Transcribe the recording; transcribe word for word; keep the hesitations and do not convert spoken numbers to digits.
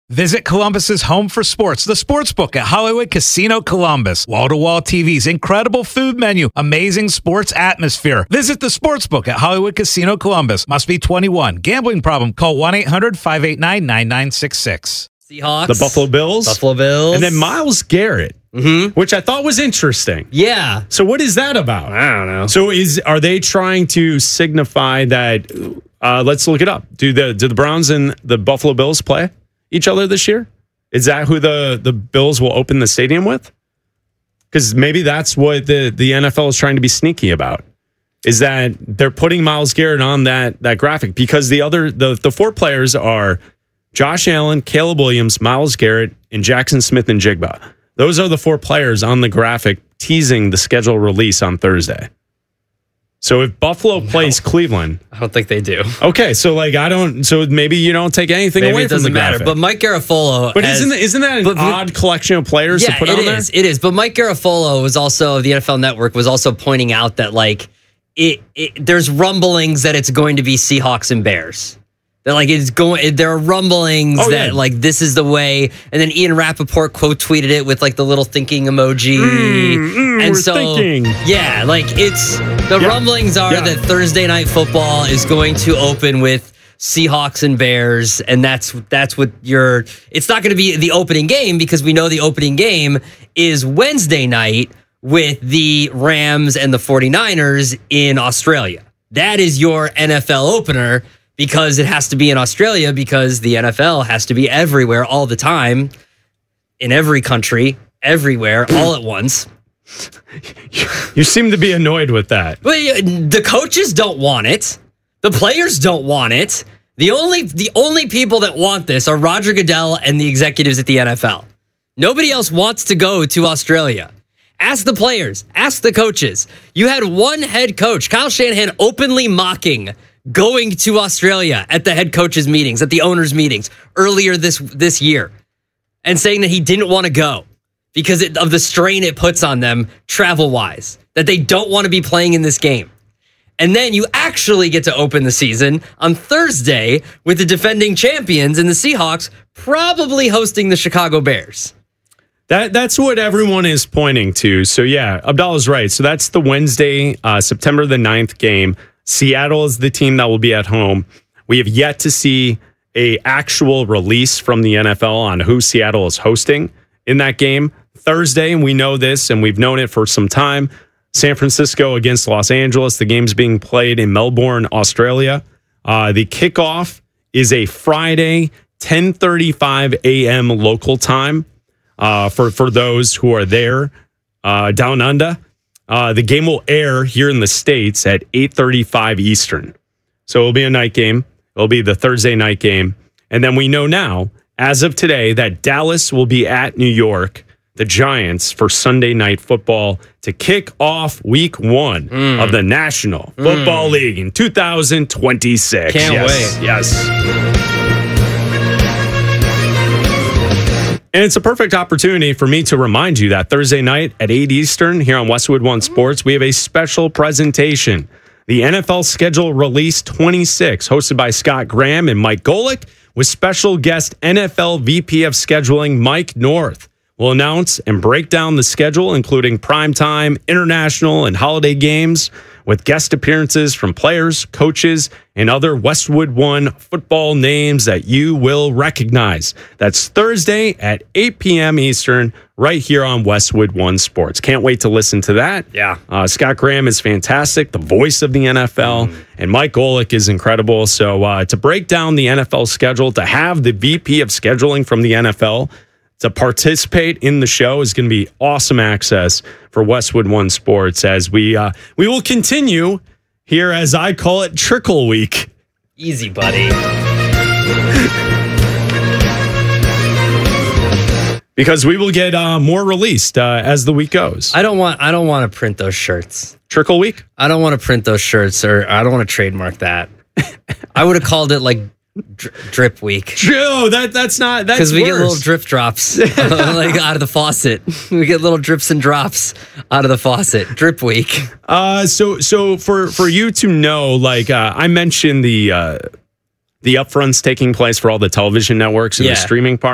Visit Columbus's home for sports, the Sportsbook at Hollywood Casino Columbus. Wall-to-wall T Vs, incredible food menu, amazing sports atmosphere. Visit the Sportsbook at Hollywood Casino Columbus. Must be twenty-one. Gambling problem? Call one eight hundred five eight nine nine nine six six. Seahawks. The Buffalo Bills. Buffalo Bills. And then Myles Garrett, mm-hmm. which I thought was interesting. Yeah. So what is that about? I don't know. So is are they trying to signify that, uh, let's look it up. Do the do the Browns and the Buffalo Bills play each other this year? Is that who the, the Bills will open the stadium with? Because maybe that's what the, the N F L is trying to be sneaky about. Is that they're putting Myles Garrett on that that graphic because the other the, the four players are Josh Allen, Caleb Williams, Myles Garrett, and Jackson Smith and Jigba. Those are the four players on the graphic teasing the schedule release on Thursday. So if Buffalo no, plays Cleveland, I don't think they do. Okay, so like I don't. So maybe you don't take anything maybe away it from the doesn't matter. graphic. But Mike Garafolo, but has, isn't isn't that an but, odd collection of players yeah, to put it on there? is. It is. But Mike Garafolo was also the N F L Network was also pointing out that like it, it there's rumblings that it's going to be Seahawks and Bears. That like it's going. There are rumblings oh, that yeah. like this is the way. And then Ian Rappaport quote tweeted it with like the little thinking emoji. Mm, mm, and we're so thinking. yeah, like it's the yeah. rumblings are yeah. that Thursday Night Football is going to open with Seahawks and Bears, and that's that's what you're. It's not going to be the opening game because we know the opening game is Wednesday night with the Rams and the 49ers in Australia. That is your N F L opener. Because it has to be in Australia, because the N F L has to be everywhere all the time, in every country, everywhere, all at once. You seem to be annoyed with that. But the coaches don't want it. The players don't want it. The only the only people that want this are Roger Goodell and the executives at the N F L. Nobody else wants to go to Australia. Ask the players. Ask the coaches. You had one head coach, Kyle Shanahan, openly mocking going to Australia at the head coaches' meetings, at the owners' meetings earlier this this year, and saying that he didn't want to go because it, of the strain it puts on them travel-wise, that they don't want to be playing in this game. And then you actually get to open the season on Thursday with the defending champions and the Seahawks probably hosting the Chicago Bears. That That's what everyone is pointing to. So yeah, Abdallah's right. So that's the Wednesday, uh, September the ninth game. Seattle is the team that will be at home. We have yet to see a actual release from the N F L on who Seattle is hosting in that game. Thursday, and we know this, and we've known it for some time, San Francisco against Los Angeles. The game's being played in Melbourne, Australia. Uh, the kickoff is a Friday, ten thirty-five a.m. local time uh, for, for those who are there uh, down under. Uh, the game will air here in the States at eight thirty-five Eastern. So it'll be a night game. It'll be the Thursday night game. And then we know now, as of today, that Dallas will be at New York, the Giants, for Sunday Night Football to kick off week one mm. of the National mm. Football League in two thousand twenty-six. Can't yes. wait. Yes. And it's a perfect opportunity for me to remind you that Thursday night at eight Eastern here on Westwood One Sports, we have a special presentation. The N F L Schedule Release twenty-six, hosted by Scott Graham and Mike Golick, with special guest N F L V P of Scheduling Mike North. We'll announce and break down the schedule, including primetime, international, and holiday games, with guest appearances from players, coaches, and other Westwood One football names that you will recognize. That's Thursday at eight p.m. Eastern, right here on Westwood One Sports. Can't wait to listen to that. Yeah. Uh, Scott Graham is fantastic, the voice of the N F L, mm. and Mike Golick is incredible. So uh, to break down the N F L schedule, to have the V P of scheduling from the N F L to participate in the show is going to be awesome access for Westwood One Sports as we uh, we will continue here, as I call it, Trickle Week. Easy, buddy. Because we will get uh, more released uh, as the week goes. I don't want. I don't want to print those shirts. Trickle Week. I don't want to print those shirts, or I don't want to trademark that. I would have called it like Dri- drip week. Oh, that that's not that's because we worse. get little drip drops like out of the faucet. We get little drips and drops out of the faucet. Drip week. Uh, so so for for you to know, like uh, I mentioned the uh, the upfronts taking place for all the television networks and yeah. the streaming part.